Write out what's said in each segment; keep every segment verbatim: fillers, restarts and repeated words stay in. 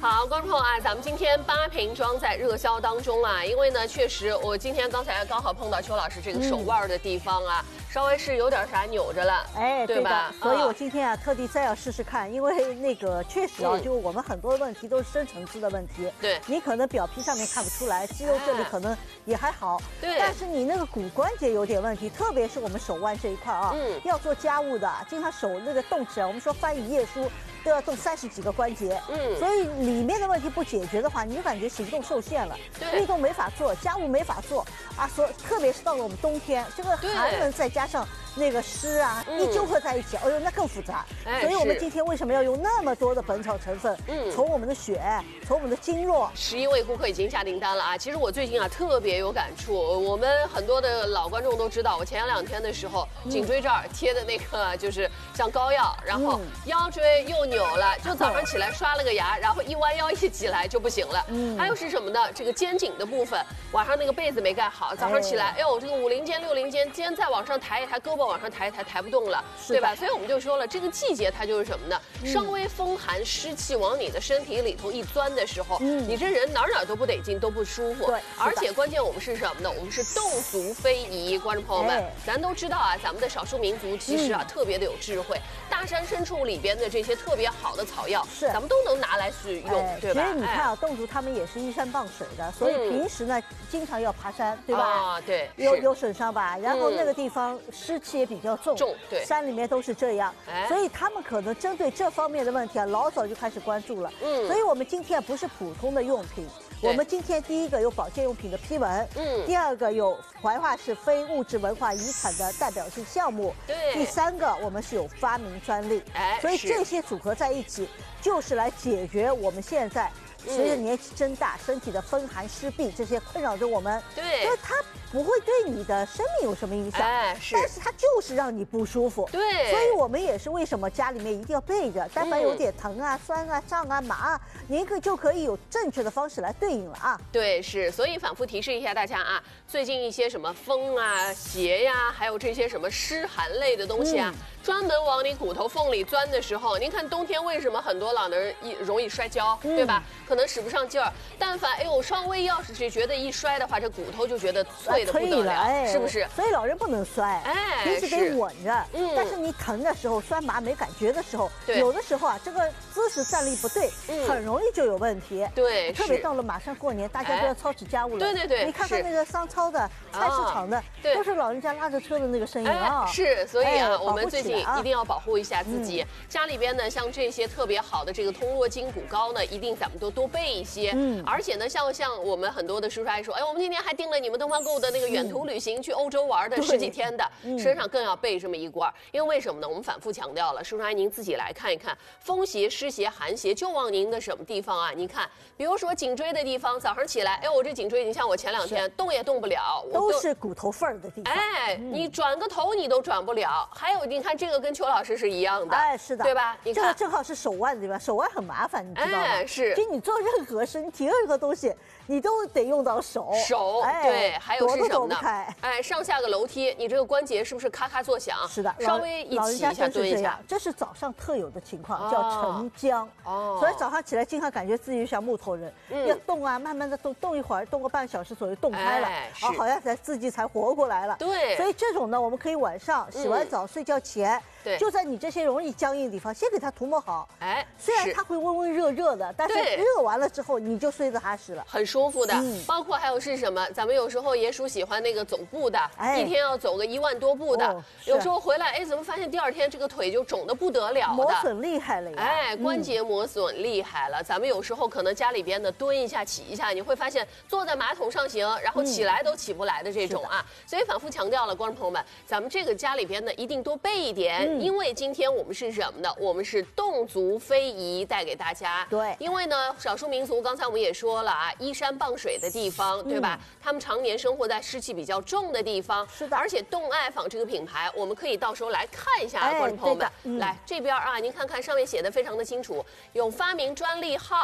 好，观众朋友啊，咱们今天八瓶装在热销当中啊，因为呢，确实我今天刚才刚好碰到邱老师这个手腕的地方啊，嗯、稍微是有点啥扭着了， 哎， 对吧？ 对所以我今天啊，特地再要试试看，因为那个确实啊，嗯、就我们很多问题都是深层次的问题， 对， 你可能表皮上面看不出来，肌肉这里可能也还好， 对， 但是你那个骨关节有点问题，特别是我们手腕这一块啊，嗯，要做家务的，经常手那个动起来，我们说翻一页书。都要动三十几个关节，嗯，所以里面的问题不解决的话，你就感觉行动受限了，运动没法做，家务没法做啊。所特别是到了我们冬天，这个寒冷再加上那个湿啊，一纠合在一起，哎呦，那更复杂。所以我们今天为什么要用那么多的本草成分？嗯，从我们的血，从我们的经络。 十一位顾客已经下订单了啊！其实我最近啊特别有感触，我们很多的老观众都知道，我前两天的时候颈椎这儿贴的那个就是像膏药，然后腰椎又扭了，就早上起来刷了个牙，然后一弯腰一起来就不行了。嗯，还有是什么呢？这个肩颈的部分，晚上那个被子没盖好，早上起来，哎呦，这个五零肩、六零肩，肩再往上抬一抬，胳膊往上抬一抬，抬不动了，对吧？所以我们就说了，这个季节它就是什么呢？稍微风寒湿气往你的身体里头一钻的时候，嗯，你这人哪哪都不得劲，都不舒服。对，而且关键我们是什么呢？我们是动足非遗，观众朋友们，哎、咱都知道啊，咱们的少数民族其实啊、嗯、特别的有智慧，大山深处里边的这些特别好的草药，是咱们都能拿来去用，哎、对吧？ 其实你看啊，侗族他们也是依山傍水的，所以平时呢、嗯、经常要爬山，对吧？ 啊，对， 有有损伤吧？然后那个地方湿气也比较重， 重，对， 山里面都是这样，哎、所以他们可能针对这方面的问题啊，老早就开始关注了。嗯，所以我们今天不是普通的用品。我们今天第一个有保健用品的批文，嗯，第二个有怀化市非物质文化遗产的代表性项目，对，第三个我们是有发明专利，哎，所以这些组合在一起，就是来解决我们现在随着年纪增大，身体的风寒湿痹这些困扰着我们，对，所以它不会对你的生命有什么影响，哎，是，但是它就是让你不舒服，对，所以我们也是为什么家里面一定要备着，但凡有点疼啊、酸啊、胀啊、麻啊，您可就可以有正确的方式来对应了啊。 对，是，所以反复提示一下大家啊，最近一些什么风啊、邪呀，还有这些什么湿寒类的东西啊，嗯、专门往你骨头缝里钻的时候，您看冬天为什么很多老人一容易摔跤，嗯、对吧？可能使不上劲儿，但凡哎呦稍微要是是觉得一摔的话，这骨头就觉得脆的不得了，哎、是不是？ 所以老人不能摔，哎，平时得稳着。嗯，但是你疼的时候、酸麻没感觉的时候，有的时候啊，这个姿势站立不对，嗯、很容易就有问题。对，特别到了马上过年，大家都要操持家务了。对对对，你看看那个商超的、菜市场的，都是老人家拉着车的那个声音啊。 是，所以啊，我们最近一定要保护一下自己。家里边呢，像这些特别好的这个通络筋骨膏呢，一定咱们都多备一些。嗯，而且呢，像像我们很多的叔叔阿姨说，哎，我们今天还订了你们东方购的那个远途旅行去欧洲玩的十几天的，身上更要备这么一罐。因为为什么呢？我们反复强调了，叔叔阿姨您自己来看一看，风邪、湿邪、寒邪就往您的什么地方啊？您看，比如说颈椎的地方，早上起来，哎，我这颈椎，你像我前两天动也动不了， 都是骨头缝儿的地方。 哎，嗯、你转个头你都转不了。还有，你看这个跟邱老师是一样的， 哎，是的， 对吧？你看这个正好是手腕对吧？手腕很麻烦，你知道吗？ 哎，是。 其实你做任何身体任何东西，你都得用到手。 手，哎、对，还有是什么呢？哎，上下个楼梯，你这个关节是不是咔咔作响？ 是的， 稍微一起一下蹲一下， 这是早上特有的情况，叫晨僵。哦，所以早上起来经常感觉自己像木头人，嗯、要动啊，慢慢的动，动一会儿，动个半小时左右，动开了，哎、啊，好像才自己才活过来了。对，所以这种呢，我们可以晚上洗完澡、嗯、睡觉前。对，就在你这些容易僵硬的地方，先给它涂抹好。哎，虽然它会温温热热的，但是热完了之后你就睡得踏实了， 很舒服的。嗯，包括还有是什么？咱们有时候也属喜欢那个走步的，哎、一天要走个一万多步的。哦、有时候回来，哎，怎么发现第二天这个腿就肿得不得了的， 磨损厉害了呀！ 哎，关节磨损厉害了。嗯、咱们有时候可能家里边的蹲一下、起一下，你会发现坐在马桶上行，然后起来都起不来的这种啊。嗯、所以反复强调了，观众朋友们，咱们这个家里边呢一定多备一点，嗯、因为今天。我们是什么呢？我们是动足非遗带给大家。对，因为呢，少数民族刚才我们也说了啊，依山傍水的地方，对吧？嗯、他们常年生活在湿气比较重的地方。是的。而且动爱坊这个品牌，我们可以到时候来看一下，哎、观众朋友们，嗯、来这边啊，您看看上面写的非常的清楚，有发明专利号。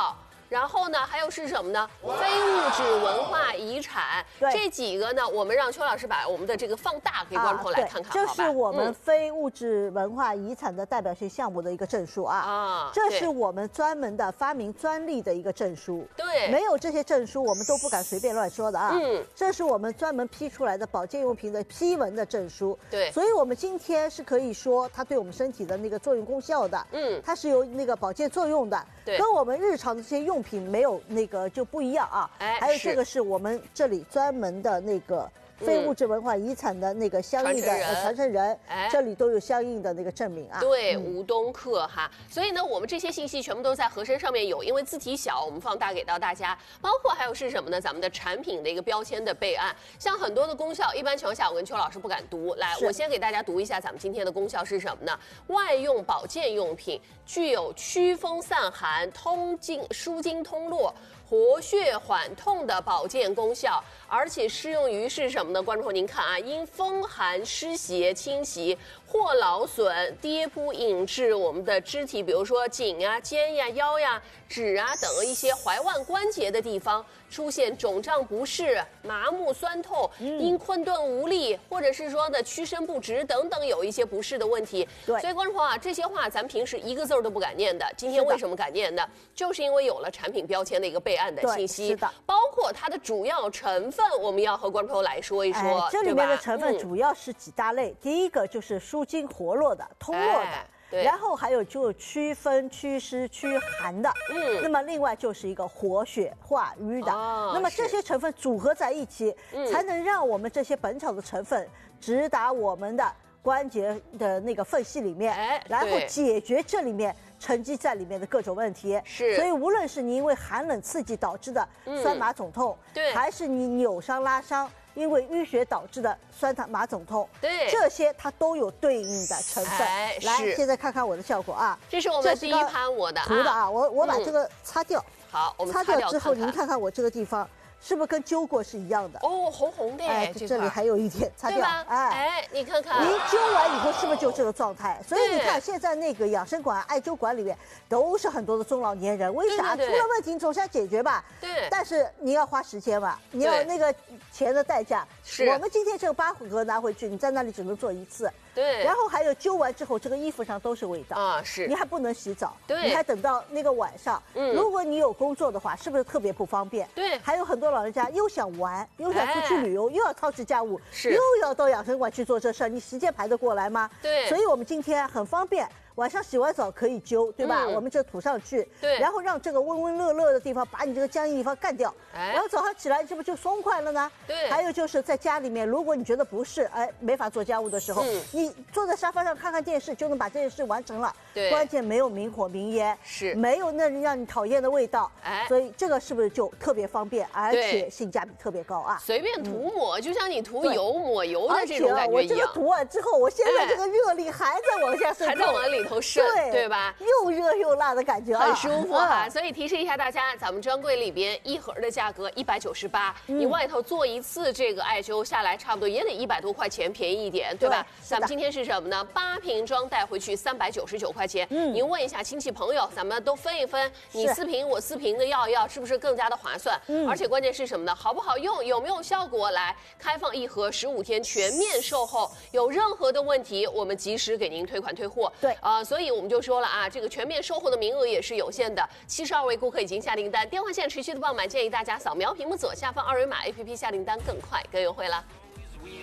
然后呢，还有是什么呢？非物质文化遗产。这几个呢，我们让邱老师把我们的这个放大给观众朋友来看看， 这是我们非物质文化遗产的代表性项目的一个证书啊。啊，这是我们专门的发明专利的一个证书。对，没有这些证书，我们都不敢随便乱说的啊。嗯，这是我们专门批出来的保健用品的批文的证书。对，所以我们今天是可以说它对我们身体的那个作用功效的。嗯，它是有那个保健作用的。对，跟我们日常的这些用品没有那个就不一样啊。哎，还有这个是我们这里专门的那个非物质文化遗产的那个相应的传承人，哎，这里都有相应的那个证明啊。 对，吴东克哈。所以呢，我们这些信息全部都在盒身上面有，因为字体小，我们放大给到大家。包括还有是什么呢？咱们的产品的一个标签的备案，像很多的功效，一般情况下我跟邱老师不敢读。来，我先给大家读一下咱们今天的功效是什么呢？外用保健用品，具有祛风散寒、通经舒筋通络、活血缓痛的保健功效，而且适用于是什么呢？观众朋友您看啊，因风寒湿邪侵袭或劳损、跌扑引致我们的肢体，比如说颈呀、肩呀、腰呀、指啊等一些踝腕关节的地方出现肿胀不适、麻木酸痛，嗯、因困顿无力，或者是说的屈伸不直等等有一些不适的问题。对，所以观众朋友啊，这些话咱平时一个字都不敢念的，今天为什么敢念呢？就是因为有了产品标签的一个备案的信息，是的，包括它的主要成分，我们要和观众朋友来说一说。哎、 这里面的成分主要是几大类，嗯、第一个就是舒筋活络的、通络的。哎，然后还有就驱风、祛湿、驱寒的，嗯，那么另外就是一个活血化瘀的，哦、那么这些成分组合在一起，嗯、才能让我们这些本草的成分直达我们的关节的那个缝隙里面，哎，然后解决这里面沉积在里面的各种问题。是，所以无论是你因为寒冷刺激导致的酸麻肿痛，对、嗯，还是你扭伤拉伤。因为淤血导致的酸麻肿痛，对，这些它都有对应的成分。哎、来，现在看看我的效果啊， 这是我们第一盘我的涂的啊，我我把这个擦掉。 嗯、好，我们擦掉之后，您看看我这个地方。是不是跟揪过是一样的？ 哦，红红的， 哎，这里还有一点擦掉， 哎哎，你看看， 您揪完以后是不是就这个状态？所以你看，现在那个养生馆、艾灸馆里面都是很多的中老年人，为啥？出了问题你总是要解决吧？对。但是你要花时间嘛，你要那个钱的代价。是。我们今天这个八盒拿回去，你在那里只能做一次。对。然后还有揪完之后，这个衣服上都是味道啊，是。你还不能洗澡，对，你还等到那个晚上。嗯。如果你有工作的话，是不是特别不方便？对。还有很多老人家又想玩，又想出去旅游，哎、又要操持家务，是又要到养生馆去做这事儿，你时间排得过来吗？对。所以我们今天很方便。晚上洗完澡可以灸，对吧？嗯、我们就涂上去，对，然后让这个温温热热的地方把你这个僵硬地方干掉，哎，然后早上起来这不就松快了呢？对。还有就是在家里面，如果你觉得不是，哎，没法做家务的时候，嗯、你坐在沙发上看看电视就能把这件事完成了。对。关键没有明火明烟，是没有那让你讨厌的味道，哎，所以这个是不是就特别方便，而且性价比特别高啊？ 随便涂抹，嗯、就像你涂油抹油的这种感觉一样。 我这个涂完之后，我现在这个热力还在往下渗透， 还在往里头渗，对。对吧？ 又热又辣的感觉， 很舒服哈。所以提示一下大家，咱们专柜里边一盒的价格一百九十八，你外头做一次这个艾灸下来，差不多也得一百多块钱，便宜一点，对吧？咱们今天是什么呢？八瓶装带回去三百九十九块钱。嗯，您问一下亲戚朋友，咱们都分一分，你四瓶我四瓶的要一要，是不是更加的划算？嗯，而且关键是什么呢？好不好用？有没有效果？来，开放一盒十五天全面售后，有任何的问题，我们及时给您退款退货。对，啊，所以我们就说。说了啊，这个全面售后的名额也是有限的，七十二位顾客已经下订单，电话线持续的爆满，建议大家扫描屏幕左下方二维码 A P P 下订单更快更优惠了。